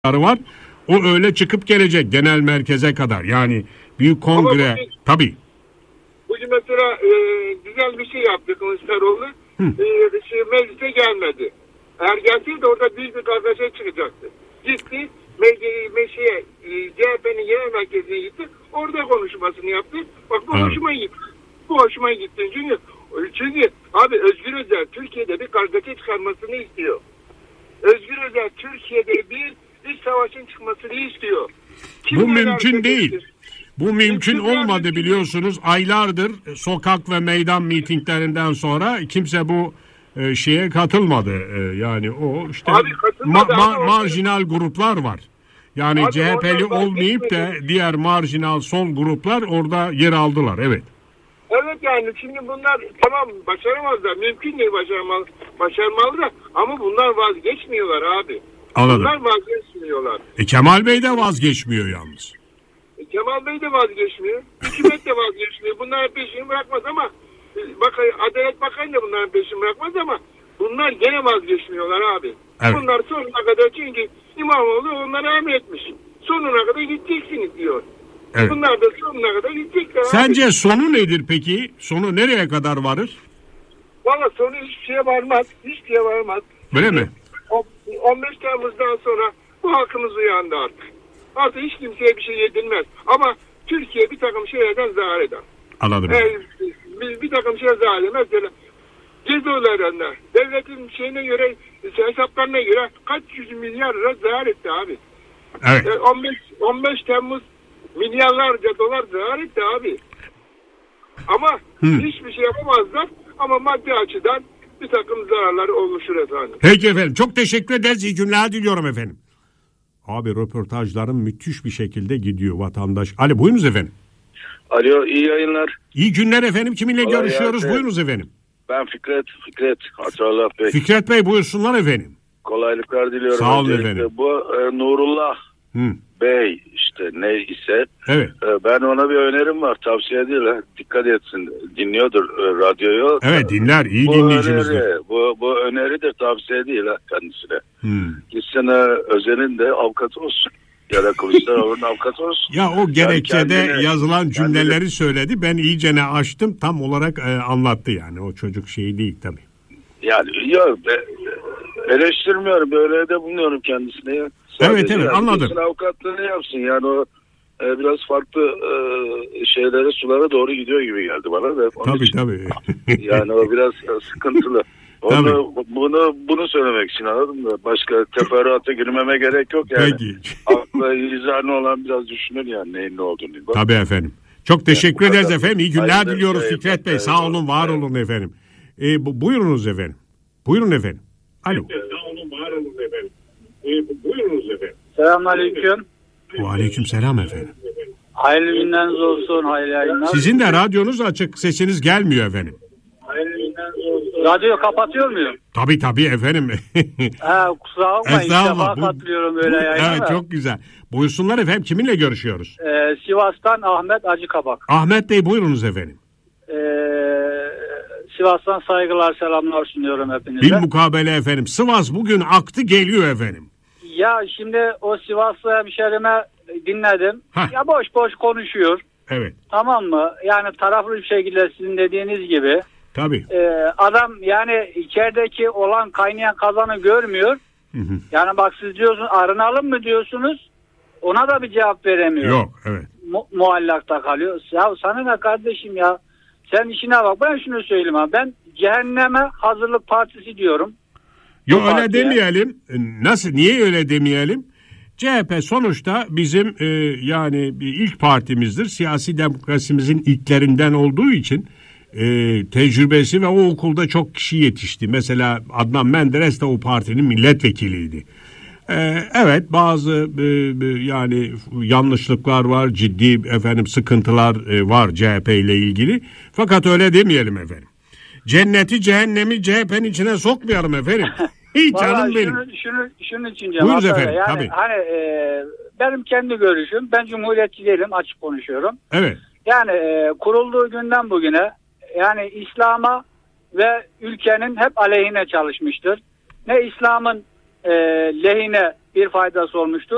var. O öyle çıkıp gelecek genel merkeze kadar. Yani büyük kongre tabii. Bugün mesela güzel bir şey yaptı Kılıçdaroğlu. Meclise gelmedi. Eğer gelseydi orada büyük bir kargaşa çıkacaktı. Gitti CHP'nin genel merkezine gitti. Orada konuşmasını yaptı. Bak bu hoşuma gitti. Bu hoşuma gitti. Çünkü abi Özgür Özel Türkiye'de bir kargaşa çıkarmasını istiyor. Özgür Özel Türkiye'de bir iç savaşın çıkmasını istiyor. Bu mümkün değil. Bu mümkün olmadı biliyorsunuz. Aylardır sokak ve meydan mitinglerinden sonra kimse bu şeye katılmadı. Yani o işte marjinal gruplar var. Yani abi, CHP'li olmayıp da diğer marjinal sol gruplar orada yer aldılar. Evet. Evet yani şimdi bunlar tamam başaramazlar. Mümkün değil başarmalılar ama bunlar vazgeçmiyorlar abi. Anladım. Bunlar vazgeçmiyorlar. Kemal Bey de vazgeçmiyor yalnız. Kemal Bey de vazgeçmiyor. Hükümet de vazgeçmiyor. Bunların peşini bırakmaz ama Adalet Bakanı da bunların peşini bırakmaz ama bunlar gene vazgeçmiyorlar abi. Evet. Bunlar sonuna kadar çünkü İmamoğlu onlara emretmiş. Sonuna kadar gideceksiniz diyor. Evet. Bunlar da sonuna kadar gidecekler. Sence abi. Sonu nedir peki? Sonu nereye kadar varır? Valla sonu hiçbir şeye varmaz. Hiçbir şeye varmaz. Öyle mi? 15 Temmuz'dan sonra bu halkımız uyandı artık. Artık hiç kimseye bir şey yedirmez. Ama Türkiye bir takım şeylerden zarar eder. Anladım. Bir takım şeyler zarar eder. Mesela cezalarında devletin şeyine göre, hesaplarına göre kaç yüz milyar lira zarar etti abi. Evet. 15 Temmuz milyarlarca dolar zarar etti abi. Ama hiçbir şey yapamazlar. Ama maddi açıdan bir takım zararlar oluşur efendim. Peki efendim. Çok teşekkür ederiz. İyi günler diliyorum efendim. Abi röportajların müthiş bir şekilde gidiyor vatandaş. Ali buyurunuz efendim. Alo iyi yayınlar. İyi günler efendim. Kiminle görüşüyoruz? Buyurunuz efendim. Ben Fikret Hatırallah Bey. Fikret Bey buyursunlar efendim. Kolaylıklar diliyorum. Sağ olun efendim. Bu Nurullah Bey işte ne ise evet. Ben ona bir önerim var. Tavsiye değil. Dikkat etsin. Dinliyordur radyoyu. Evet dinler. İyi dinleyicimizdir. Bu öneridir. Tavsiye değil kendisine. Gitsin Özel'in de avukatı olsun. Ya da Kılıçdaroğlu'nun avukatı olsun. Ya o gerekçede yani yazılan cümleleri söyledi. Ben iyicene açtım. Tam olarak anlattı yani. O çocuk şeyi değil tabii. Yani yok. Eleştirmiyorum. Böyle de bulunuyorum kendisine. Ya. Evet anladım. Avukatlığını yapsın. Yani o biraz farklı şeylere sulara doğru gidiyor gibi geldi bana da. Tabii. Yani o biraz sıkıntılı. Bunu söylemek için anladın mı? Başka teferruata girmeme gerek yok yani. Peki. Akla izahını olan biraz düşünür yani neyin ne olduğunu. Bak. Tabii efendim. Çok teşekkür ederiz efendim. İyi günler diliyoruz Fikret Bey. Sağ olun, var olun efendim. Buyurunuz efendim. Buyurun efendim. Alo. Sağ olun, var olun efendim. Buyurunuz efendim. Selamünaleyküm. Aleyküm selam efendim. Hayırlı günleriniz olsun, hayırlı yayınlar. Sizin de radyonuz açık, sesiniz gelmiyor efendim. Radyoyu kapatıyor muyum? Tabii efendim. Kusura bakmayın. İlk defa katılıyorum öyle yayına. Evet çok güzel. Buyursunlar efendim. Kiminle görüşüyoruz? Sivas'tan Ahmet Acıkabak. Ahmet Bey buyurunuz efendim. Sivas'tan saygılar selamlar sunuyorum hepinize. Bilmukabele efendim. Sivas bugün aktı geliyor efendim. Ya şimdi o Sivaslı hemşerime dinledim. Ya boş konuşuyor. Evet. Tamam mı? Yani taraflı bir şekilde sizin dediğiniz gibi. Tabii. Adam yani içerideki olan kaynayan kazanı görmüyor. Yani bak siz diyorsunuz arınalım mı diyorsunuz. Ona da bir cevap veremiyor. Yok evet. Muallakta kalıyor. Ya sana ne kardeşim ya. Sen işine bak. Ben şunu söyleyeyim abi. Ben Cehenneme Hazırlık Partisi diyorum. Yok öyle demeyelim. Nasıl? Niye öyle demeyelim? CHP sonuçta bizim yani ilk partimizdir. Siyasi demokrasimizin ilklerinden olduğu için tecrübesi ve o okulda çok kişi yetişti. Mesela Adnan Menderes de o partinin milletvekiliydi. Evet bazı yani yanlışlıklar var, ciddi sıkıntılar var CHP ile ilgili. Fakat öyle demeyelim efendim. Cenneti cehennemi CHP'nin içine sokmayalım efendim. Hiç canım benim. Şunun için canım. Buyurun efendim. Yani, tabii. Hani benim kendi görüşüm. Ben cumhuriyetçi değilim, açık konuşuyorum. Evet. Yani kurulduğu günden bugüne yani İslam'a ve ülkenin hep aleyhine çalışmıştır. Ne İslam'ın lehine bir faydası olmuştur